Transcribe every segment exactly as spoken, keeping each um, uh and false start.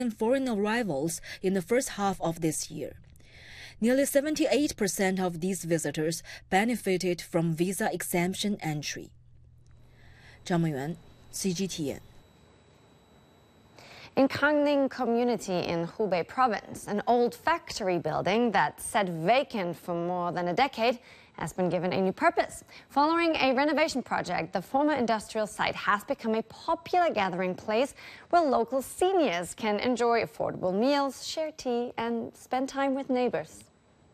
foreign arrivals in the first half of this year. Nearly seventy-eight percent of these visitors benefited from visa exemption entry. 张梦圆 C G T N. In Kangning community in Hubei province, an old factory building that sat vacant for more than a decade has been given a new purpose. Following a renovation project, the former industrial site has become a popular gathering place where local seniors can enjoy affordable meals, share tea, and spend time with neighbors.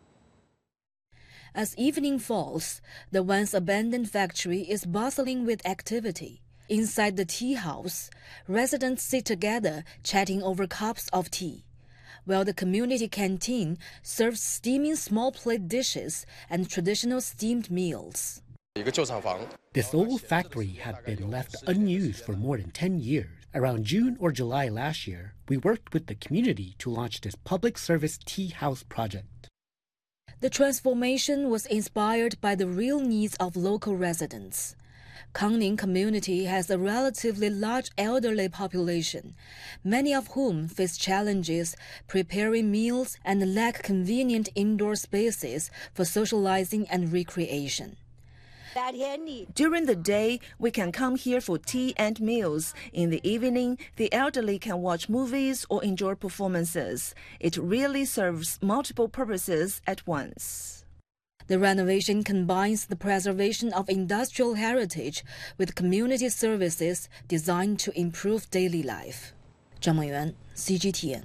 As evening falls, the once abandoned factory is bustling with activity. Inside the tea house, residents sit together chatting over cups of tea, while the community canteen serves steaming small plate dishes and traditional steamed meals. This old factory had been left unused for more than ten years. Around June or July last year, we worked with the community to launch this public service tea house project. The transformation was inspired by the real needs of local residents. Kangning community has a relatively large elderly population, many of whom face challenges preparing meals and lack convenient indoor spaces for socializing and recreation. During the day, we can come here for tea and meals. In the evening, the elderly can watch movies or enjoy performances. It really serves multiple purposes at once. The renovation combines the preservation of industrial heritage with community services designed to improve daily life. 张梦圆 C G T N.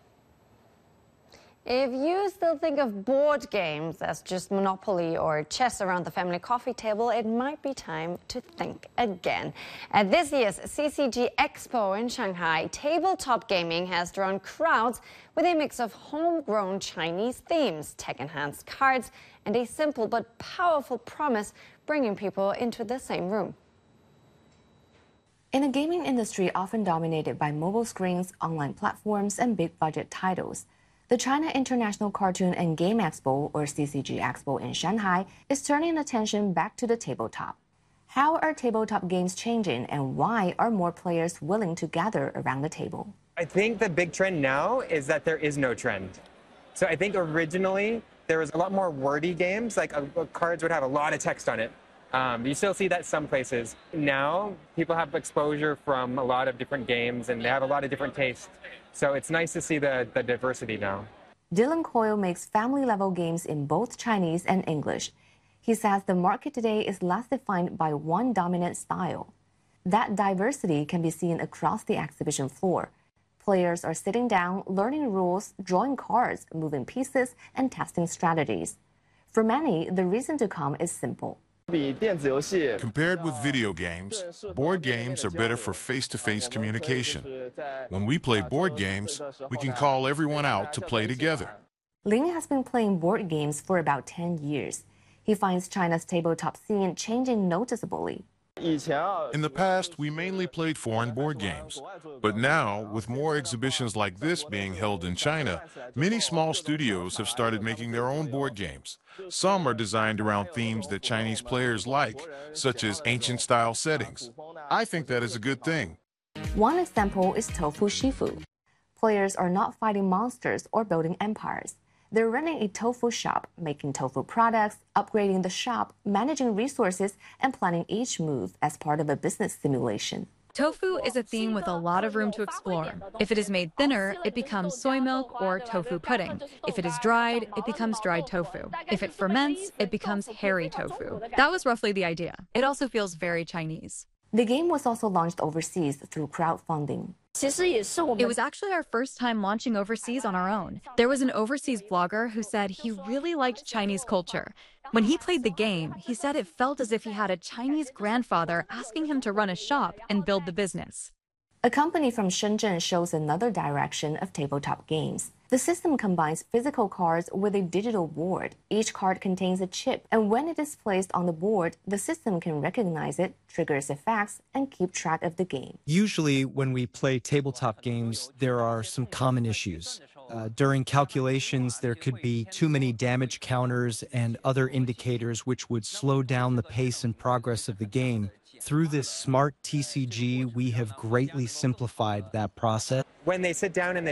If you still think of board games as just Monopoly or chess around the family coffee table, it might be time to think again. At this year's C C G Expo in Shanghai, tabletop gaming has drawn crowds with a mix of homegrown Chinese themes, tech-enhanced cards, and a simple but powerful promise bringing people into the same room. In a gaming industry often dominated by mobile screens, online platforms, and big-budget titles, the China International Cartoon and Game Expo, or C C G Expo in Shanghai, is turning attention back to the tabletop. How are tabletop games changing, and why are more players willing to gather around the table? I think the big trend now is that there is no trend. So I think originally there was a lot more wordy games, like uh, cards would have a lot of text on it. Um, you still see that some places. Now people have exposure from a lot of different games and they have a lot of different tastes. So it's nice to see the, the diversity now. Dylan Coyle makes family-level games in both Chinese and English. He says the market today is less defined by one dominant style. That diversity can be seen across the exhibition floor. Players are sitting down, learning rules, drawing cards, moving pieces, and testing strategies. For many, the reason to come is simple. Compared with video games, board games are better for face-to-face communication. When we play board games, we can call everyone out to play together. Ling has been playing board games for about ten years. He finds China's tabletop scene changing noticeably. In the past, we mainly played foreign board games. But now, with more exhibitions like this being held in China, many small studios have started making their own board games. Some are designed around themes that Chinese players like, such as ancient-style settings. I think that is a good thing. One example is Tofu Shifu. Players are not fighting monsters or building empires. They're running a tofu shop, making tofu products, upgrading the shop, managing resources, and planning each move as part of a business simulation. Tofu is a theme with a lot of room to explore. If it is made thinner, it becomes soy milk or tofu pudding. If it is dried, it becomes dried tofu. If it ferments, it becomes hairy tofu. That was roughly the idea. It also feels very Chinese. The game was also launched overseas through crowdfunding. It was actually our first time launching overseas on our own. There was an overseas blogger who said he really liked Chinese culture. When he played the game, he said it felt as if he had a Chinese grandfather asking him to run a shop and build the business. A company from Shenzhen shows another direction of tabletop games. The system combines physical cards with a digital board. Each card contains a chip, and when it is placed on the board, the system can recognize it, triggers effects, and keep track of the game. Usually, when we play tabletop games, there are some common issues. Uh, during calculations, there could be too many damage counters and other indicators which would slow down the pace and progress of the game. Through this smart T C G, we have greatly simplified that process. When they sit down and they